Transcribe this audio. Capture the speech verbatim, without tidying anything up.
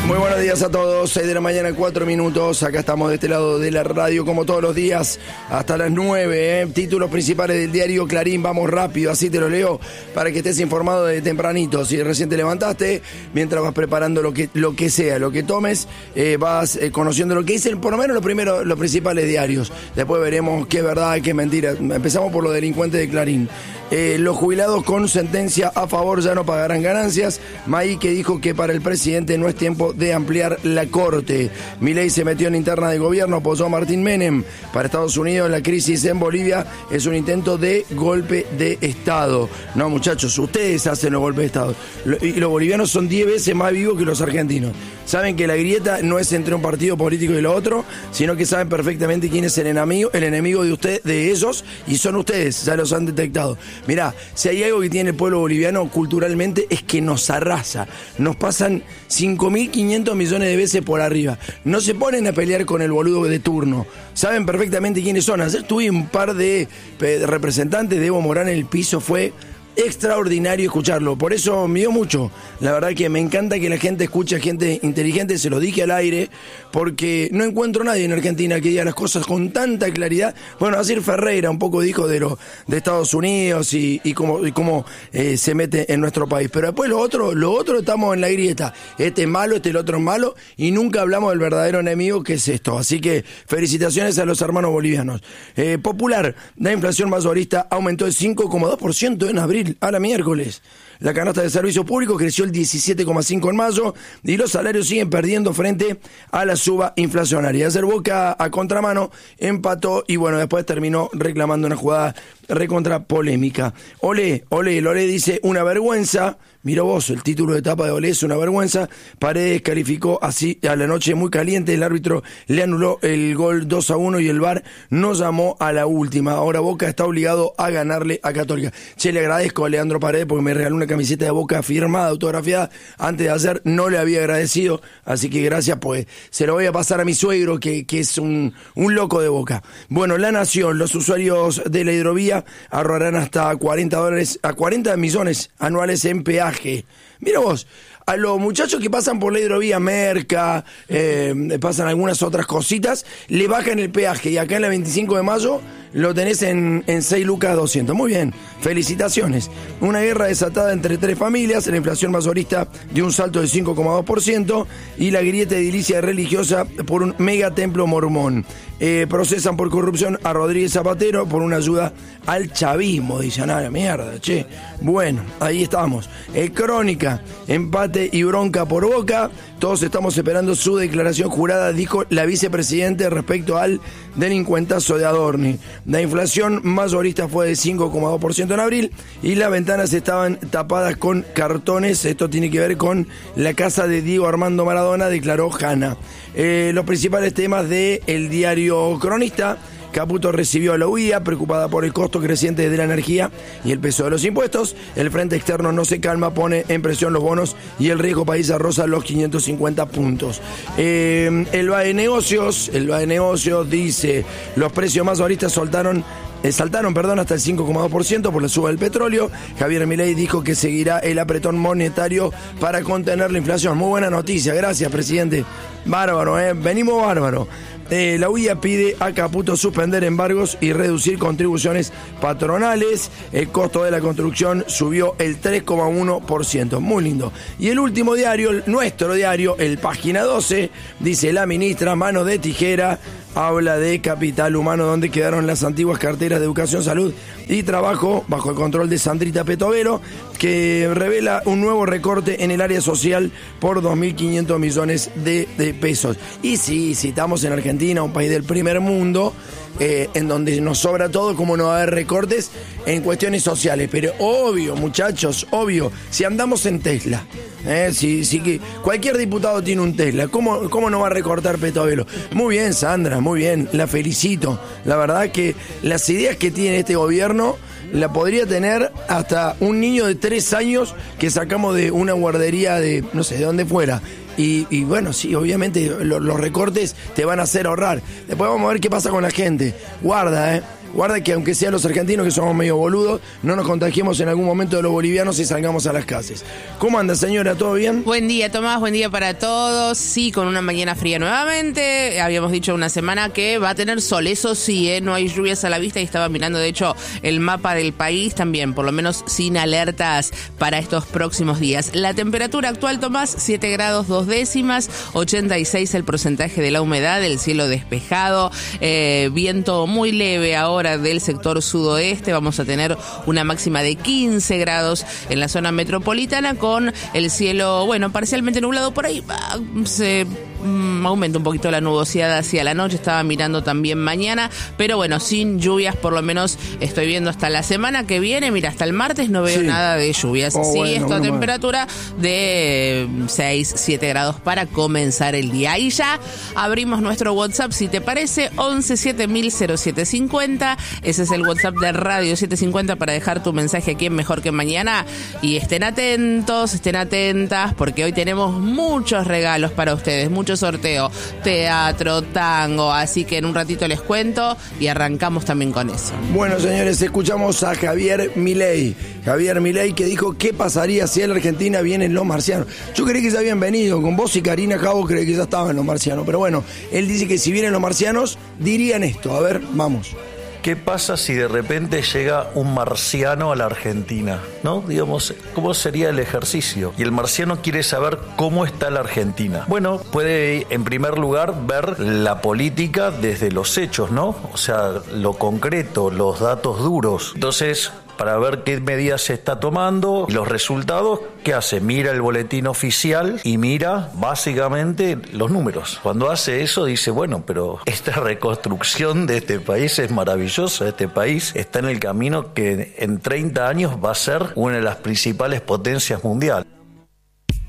Muy buenos días a todos, seis de la mañana, cuatro minutos, acá estamos de este lado de la radio como todos los días, hasta las nueve, ¿eh? Títulos principales del diario Clarín, vamos rápido, así te lo leo, para que estés informado de tempranito, si recién te levantaste, mientras vas preparando lo que, lo que sea, lo que tomes, eh, vas eh, conociendo lo que dicen, por lo menos los primeros, los principales diarios, después veremos qué es verdad, qué es mentira, empezamos por los delincuentes de Clarín. Eh, los jubilados con sentencia a favor ya no pagarán ganancias. Maí que dijo que para el presidente no es tiempo de ampliar la corte. Milei se metió en interna de gobierno, apoyó a Martín Menem. Para Estados Unidos la crisis en Bolivia es un intento de golpe de Estado. No, muchachos, ustedes hacen los golpes de Estado. Y los bolivianos son diez veces más vivos que los argentinos. Saben que la grieta no es entre un partido político y lo otro, sino que saben perfectamente quién es el enemigo, el enemigo de usted, de ellos, y son ustedes, ya los han detectado. Mirá, si hay algo que tiene el pueblo boliviano culturalmente es que nos arrasa. Nos pasan cinco mil quinientos millones de veces por arriba. No se ponen a pelear con el boludo de turno. Saben perfectamente quiénes son. Ayer tuve un par de representantes de Evo Morales en el piso, fue extraordinario escucharlo, por eso me dio mucho. La verdad que me encanta que la gente escuche a gente inteligente, se lo dije al aire, porque no encuentro nadie en Argentina que diga las cosas con tanta claridad. Bueno, Asir Ferreira un poco dijo de lo de Estados Unidos y, y cómo, y cómo eh, se mete en nuestro país, pero después lo otro, lo otro estamos en la grieta, este es malo, este el otro es malo, y nunca hablamos del verdadero enemigo que es esto, así que felicitaciones a los hermanos bolivianos. Eh, Popular, la inflación mayorista aumentó el cinco coma dos por ciento en abril a la miércoles. La canasta de servicios públicos creció el diecisiete coma cinco por ciento en mayo y los salarios siguen perdiendo frente a la suba inflacionaria. Ayer Boca a contramano empató y bueno, después terminó reclamando una jugada recontra polémica. Olé, Olé, Olé dice una vergüenza. Mirá vos, el título de etapa de Olé es una vergüenza. Paredes calificó así a la noche muy caliente. El árbitro le anuló el gol dos a uno y el V A R no llamó a la última. Ahora Boca está obligado a ganarle a Católica. Che, le agradezco a Leandro Paredes porque me regaló una camiseta de Boca firmada, autografiada. Antes de ayer no le había agradecido, así que gracias, pues se lo voy a pasar a mi suegro que, que es un, un loco de Boca. Bueno, La Nación, los usuarios de la hidrovía ahorrarán hasta cuarenta dólares, a cuarenta millones anuales en peaje. Mira vos, a los muchachos que pasan por la hidrovía Merca, eh, pasan algunas otras cositas, le bajan el peaje y acá en la veinticinco de mayo lo tenés en, en seis lucas doscientos. Muy bien, felicitaciones. Una guerra desatada entre tres familias, la inflación mayorista dio un salto del cinco coma dos por ciento y la grieta edilicia religiosa por un megatemplo mormón. Eh, procesan por corrupción a Rodríguez Zapatero por una ayuda al chavismo. Dicen, ah, la mierda, che. Bueno, ahí estamos. Eh, Crónica, empate y bronca por Boca. Todos estamos esperando su declaración jurada, dijo la vicepresidenta respecto al delincuentazo de Adorni. La inflación mayorista fue de cinco coma dos por ciento en abril y las ventanas estaban tapadas con cartones. Esto tiene que ver con la casa de Diego Armando Maradona, declaró Hanna. Eh, los principales temas del diario Cronista. Caputo recibió la huida, preocupada por el costo creciente de la energía y el peso de los impuestos. El frente externo no se calma, pone en presión los bonos y el riesgo país roza los quinientos cincuenta puntos. Eh, el B A de Negocios, el B A de Negocios dice, los precios mayoristas soltaron Eh, saltaron perdón, hasta el cinco coma dos por ciento por la suba del petróleo. Javier Milei dijo que seguirá el apretón monetario para contener la inflación. Muy buena noticia, gracias, presidente. Bárbaro, ¿eh? Venimos bárbaro. Eh, la U I A pide a Caputo suspender embargos y reducir contribuciones patronales. El costo de la construcción subió el tres coma uno por ciento. Muy lindo. Y el último diario, nuestro diario, el Página doce, dice la ministra, mano de tijera, habla de capital humano, donde quedaron las antiguas carteras de educación, salud y trabajo bajo el control de Sandrita Petovero, que revela un nuevo recorte en el área social por dos mil quinientos millones de, de pesos. Y sí, si estamos en Argentina, un país del primer mundo, eh, en donde nos sobra todo, como no va a haber recortes en cuestiones sociales. Pero obvio, muchachos, obvio, si andamos en Tesla, eh, si, si que cualquier diputado tiene un Tesla, ¿cómo, cómo no va a recortar Petovelo? Muy bien, Sandra, muy bien, la felicito. La verdad que las ideas que tiene este gobierno la podría tener hasta un niño de tres años que sacamos de una guardería de, no sé, de dónde fuera. Y, y bueno, sí, obviamente lo, los recortes te van a hacer ahorrar. Después vamos a ver qué pasa con la gente. Guarda, eh. guarda que aunque sean los argentinos que somos medio boludos, no nos contagiemos en algún momento de los bolivianos y salgamos a las calles. ¿Cómo anda, señora? ¿Todo bien? Buen día, Tomás, buen día para todos. Sí, con una mañana fría nuevamente. Habíamos dicho una semana que va a tener sol, eso sí, ¿eh? No hay lluvias a la vista y estaba mirando, de hecho, el mapa del país también, por lo menos sin alertas para estos próximos días. La temperatura actual, Tomás, siete grados dos décimas, ochenta y seis el porcentaje de la humedad, el cielo despejado, eh, viento muy leve ahora del sector sudoeste. Vamos a tener una máxima de quince grados en la zona metropolitana con el cielo, bueno, parcialmente nublado por ahí. Se mm, aumenta un poquito la nubosidad hacia la noche, estaba mirando también mañana, pero bueno, sin lluvias, por lo menos estoy viendo hasta la semana que viene. Mira, hasta el martes no veo sí. nada de lluvias. Oh, sí, bueno, esta bueno, temperatura bueno. de seis, siete grados para comenzar el día. Y ya abrimos nuestro WhatsApp, si te parece, once siete mil cero siete cincuenta. Ese es el WhatsApp de Radio setecientos cincuenta para dejar tu mensaje aquí en Mejor que Mañana. Y estén atentos, estén atentas, porque hoy tenemos muchos regalos para ustedes, mucho sorteo, teatro, tango, así que en un ratito les cuento y arrancamos también con eso. Bueno, señores, escuchamos a Javier Milei. Javier Milei que dijo qué pasaría si a la Argentina vienen los marcianos. Yo creí que ya habían venido, con vos y Karina Cabo creí que ya estaban los marcianos, pero bueno, él dice que si vienen los marcianos dirían esto. A ver, vamos. ¿Qué pasa si de repente llega un marciano a la Argentina? ¿No? Digamos, ¿cómo sería el ejercicio? Y el marciano quiere saber cómo está la Argentina. Bueno, puede en primer lugar ver la política desde los hechos, ¿no? O sea, lo concreto, los datos duros. Entonces, para ver qué medidas se está tomando y los resultados, ¿qué hace? Mira el boletín oficial y mira básicamente los números. Cuando hace eso dice, bueno, pero esta reconstrucción de este país es maravillosa. Este país está en el camino que en treinta años va a ser una de las principales potencias mundiales.